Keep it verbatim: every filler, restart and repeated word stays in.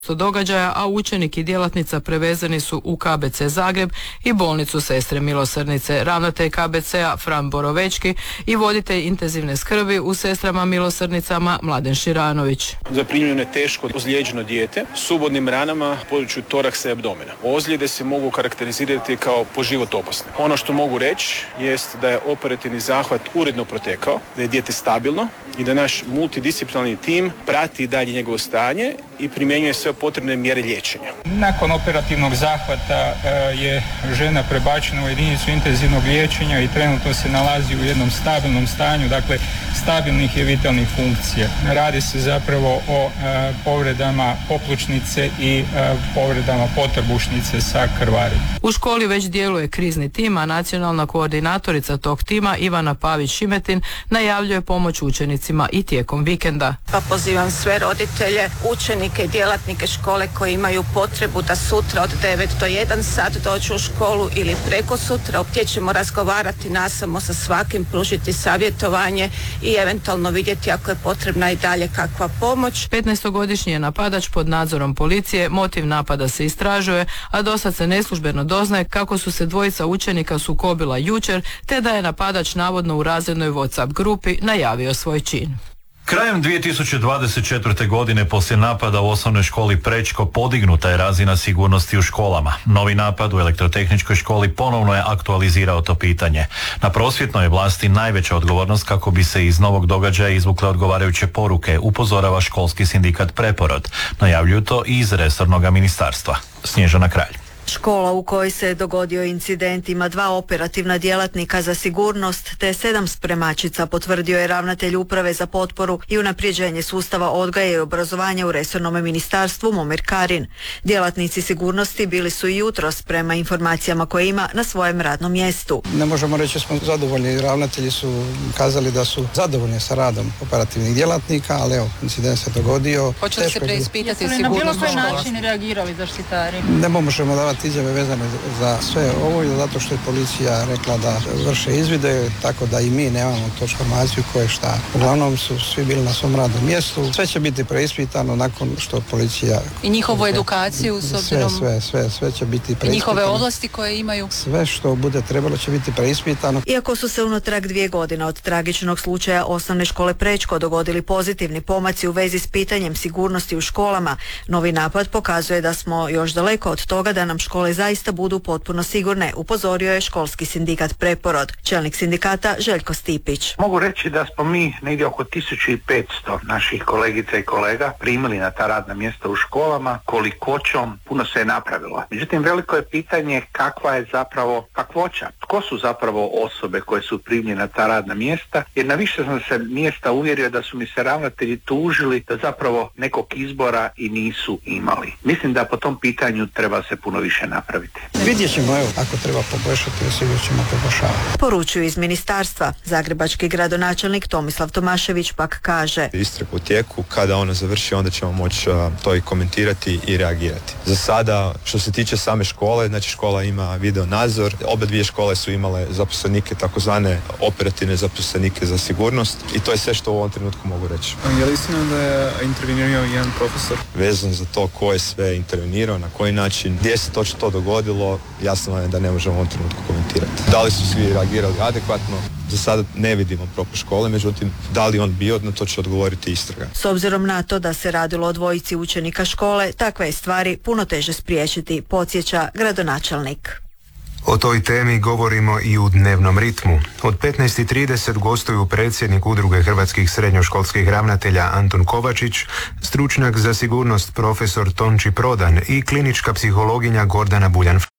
događaja, a učenik i djelatnica prevezeni su u K B C Zagreb i bolnicu Sestre Milosrdnice. Ravnatelj K B C-a Fran Borovečki i voditelj intenzivne skrbi u Sestrama Milosrdnicama Mladen Širanović. Zaprimljeno je teško ozlijeđeno dijete s ubodnim ranama u području toraksa i abdomena. Ozljede se mogu karakterizirati kao po život opasne. Ono što mogu reći jest da je operativni zahvat uredno protekao, da je dijete stabilno i da naš multidisciplinarni tim prati dalje njegovo stanje i primjenjuje sve potrebne mjere liječenja. Nakon operativnog zahvata je žena prebačena u jedinicu intenzivnog liječenja i trenutno se nalazi u jednom stabilnom stanju, dakle stabilnih i vitalnih funkcija. Radi se zapravo o e, povredama poplučnice i e, povredama potrbušnice sa krvari. U školi već djeluje krizni tim, a nacionalna koordinatorica tog tima Ivana Pavić-Šimetin najavljuje pomoć učenicima i tijekom vikenda. Pa pozivam sve roditelje, učenike i djelatnike škole koji imaju potrebu da sutra od devet do jedan sat dođu u školu ili preko sutra, gdje ćemo razgovarati nasamo sa svakim, pružiti savjetovanje i eventualno vidjeti ako je potrebna i dalje kakva pomoć. petnaestogodišnji je napadač pod nadzorom policije, motiv napada se istražuje, a dosad se neslužbeno doznaje kako su se dvojica učenika sukobila jučer, te da je napadač navodno u razrednoj WhatsApp grupi najavio svoj čin. Krajem dvije tisuće dvadeset četvrte. godine poslije napada u osnovnoj školi Prečko podignuta je razina sigurnosti u školama. Novi napad u elektrotehničkoj školi ponovno je aktualizirao to pitanje. Na prosvjetnoj je vlasti najveća odgovornost kako bi se iz novog događaja izvukle odgovarajuće poruke, upozorava školski sindikat Preporod. Najavljuju to i iz resornog ministarstva. Snježana Kralj. Škola u kojoj se dogodio incident ima dva operativna djelatnika za sigurnost te sedam spremačica, potvrdio je ravnatelj uprave za potporu i unapređenje sustava odgoja i obrazovanja u resornom ministarstvu Momir Karin. Djelatnici sigurnosti bili su i jutros prema informacijama koje ima na svojem radnom mjestu. Ne možemo reći da smo zadovoljni, ravnatelji su kazali da su zadovoljni sa radom operativnih djelatnika, ali evo, incident se dogodio. Hoće li se preispitati sigurnost? Na bilo koji način reagirali zaštitari? Ne možemo davati izjave vezane za sve ovo, zato što je policija rekla da vrše izvide, tako da i mi nemamo točnu informaciju koje šta. Uglavnom su svi bili na svom radnom mjestu. Sve će biti preispitano nakon što policija... I njihovu edukaciju s obzirom... Sve, sve, sve, sve će biti preispitano. I njihove ovlasti koje imaju? Sve što bude trebalo će biti preispitano. Iako su se unatrag dvije godine od tragičnog slučaja osnovne škole Prečko dogodili pozitivni pomaci u vezi s pitanjem sigurnosti u školama, novi napad pokazuje da smo još daleko od toga da nam škole zaista budu potpuno sigurne, upozorio je školski sindikat Preporod. Čelnik sindikata Željko Stipić. Mogu reći da smo mi negdje oko tisuću petsto naših kolegica i kolega primili na ta radna mjesta u školama, kolikoćom puno se je napravilo. Međutim, veliko je pitanje kakva je zapravo kakvoća. Tko su zapravo osobe koje su primljene na ta radna mjesta, jer na više sam se mjesta uvjerio da su mi se ravnatelji tužili da zapravo nekog izbora i nisu imali. Mislim da po tom pitanju treba se puno više napraviti. Vidjet ćemo, evo, ako treba poboljšati, sigurno ćemo poboljšavati. Poručuju iz ministarstva. Zagrebački gradonačelnik Tomislav Tomašević pak kaže: istraga u tijeku, kada ona završi onda ćemo moći uh, to i komentirati i reagirati. Za sada, što se tiče same škole, znači škola ima video nadzor, obe dvije škole su imale zaposlenike, takozvane operativne zaposlenike za sigurnost i to je sve što u ovom trenutku mogu reći. Je li istina da je intervenirao jedan profesor? Vezano za to ko je sve intervenirao, na koji način, gdje se točno to dogodilo, jasno je da ne možemo u ovom trenutku komentirati. Da li su svi reagirali adekvatno? Za sada ne vidimo propust škole, međutim, da li on bio, na to će odgovoriti istraga. S obzirom na to da se radilo o dvojici učenika škole, takve je stvari puno teže spriječiti, podsjeća gradonačelnik. O toj temi govorimo i u dnevnom ritmu. Od petnaest i trideset gostuju predsjednik Udruge hrvatskih srednjoškolskih ravnatelja Antun Kovačić, stručnjak za sigurnost profesor Tonči Prodan i klinička psihologinja Gordana Buljan.